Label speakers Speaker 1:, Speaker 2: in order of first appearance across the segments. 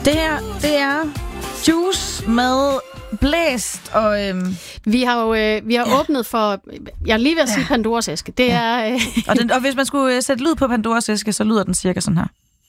Speaker 1: Det her, det er Juice med Blæst, og
Speaker 2: vi har åbnet for, jeg er lige ved at sige Pandoras æske. Det er
Speaker 1: og hvis man skulle sætte lyd på Pandoras æske, så lyder den cirka sådan her.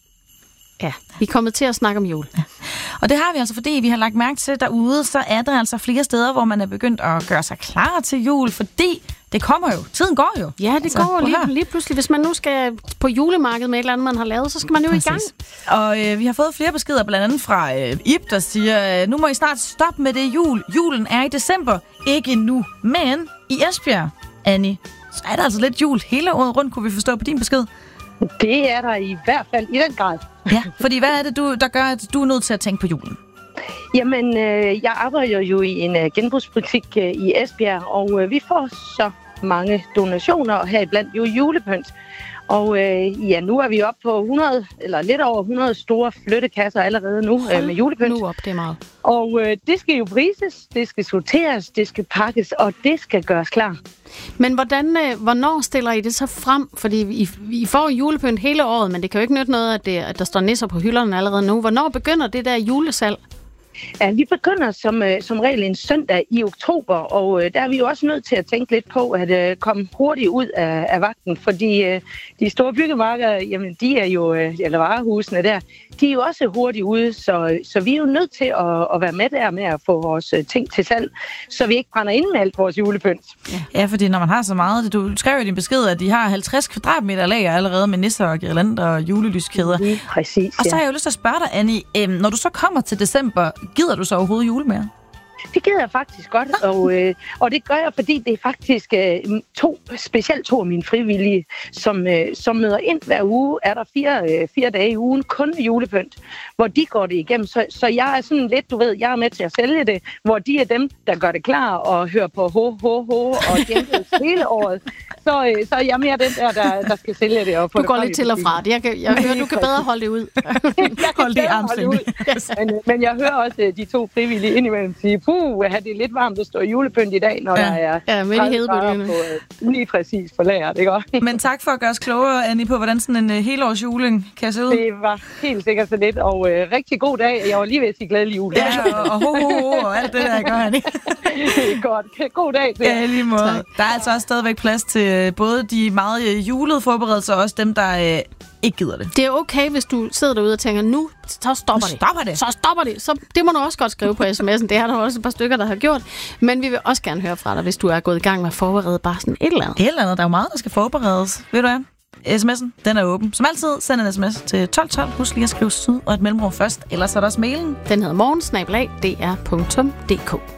Speaker 2: Ja, vi er kommet til at snakke om jul. Ja.
Speaker 1: Og det har vi altså, fordi vi har lagt mærke til derude, så er der altså flere steder, hvor man er begyndt at gøre sig klar til jul, fordi det kommer jo. Tiden går jo.
Speaker 2: Ja, det går lige pludselig. Hvis man nu skal på julemarkedet med et eller andet, man har lavet, så skal man jo i gang.
Speaker 1: Og vi har fået flere beskeder, blandt andet fra Ib, der siger, nu må I snart stoppe med det jul. Julen er i december, ikke nu. Men i Esbjerg, Annie, så er der altså lidt jul hele året rundt, kunne vi forstå på din besked.
Speaker 3: Det er der i hvert fald i den grad.
Speaker 1: Ja, fordi hvad er det, der gør, at du er nødt til at tænke på julen?
Speaker 3: Jamen, jeg arbejder jo i en genbrugsbutik i Esbjerg, og vi får så mange donationer, og heriblandt jo julepynt. Og nu er vi oppe på 100, eller lidt over 100 store flyttekasser allerede nu med julepynt.
Speaker 2: Nu op, det er meget.
Speaker 3: Og det skal jo prises, det skal sorteres, det skal pakkes, og det skal gøres klar.
Speaker 2: Men hvornår stiller I det så frem? Fordi I får julepynt hele året, men det kan jo ikke nytte noget, at der står nisser på hylderne allerede nu. Hvornår begynder det der julesalg?
Speaker 3: Ja, vi begynder som regel en søndag i oktober, og der er vi jo også nødt til at tænke lidt på at komme hurtigt ud af vagten, fordi de store byggemarkeder, jamen de er jo, eller varehusene der, de er jo også hurtigt ude, så vi er jo nødt til at være med der med at få vores ting til salg, så vi ikke brænder ind med alt vores julepynt.
Speaker 1: Ja, fordi når man har så meget, du skrev i din besked, at de har 50 kvadratmeter lager allerede med nisser og girlander og julelyskæder.
Speaker 3: Ja, præcis,
Speaker 1: og så har jeg jo lyst til at spørge dig, Annie, når du så kommer til december, gider du så overhovedet jule mere?
Speaker 3: Det gider jeg faktisk godt, og det gør jeg, fordi det er faktisk specielt to af mine frivillige, som møder ind hver uge. Er der 4 dage i ugen kun julepynt, hvor de går det igennem. Så jeg er sådan lidt, jeg er med til at sælge det, hvor de er dem, der gør det klar og hører på og gennem hele året. Så er jeg mere den der skal sælge det. Og
Speaker 2: du går lidt til og fra det. Jeg hører, du kan bedre holde det ud.
Speaker 1: Hold det i armslængde.
Speaker 3: Men jeg hører også de to frivillige indimellem sige, det er lidt varmt at stå i julepynt i dag, når der er 30 grader på, lige præcis på lageret, ikke også?
Speaker 1: Men tak for at gøre os klogere, Annie, på hvordan sådan en helårsjuling kan se ud.
Speaker 3: Det var helt sikkert så lidt, og rigtig god dag. Jeg var lige ved at sige glædelig jul.
Speaker 1: Ja, og og alt det der, gør Annie.
Speaker 3: Godt. God dag.
Speaker 1: Ja, lige måde. Tak. Der er altså også stadigvæk plads til både de meget julede forberedelser, og også dem, der ikke gider det.
Speaker 2: Det er okay, hvis du sidder derude og tænker, nu stopper det. Så stopper det. Så det må du også godt skrive på sms'en. Det er der også et par stykker, der har gjort. Men vi vil også gerne høre fra dig, hvis du er gået i gang med at forberede bare sådan et eller andet.
Speaker 1: Et eller andet. Der er jo meget, der skal forberedes. Ved du hvad? SMS'en, den er åben. Som altid, send en sms til 1212. Husk lige at skrive syd og et mellemrum først. Ellers er der også mailen.
Speaker 2: Den hedder morgen@dr.dk.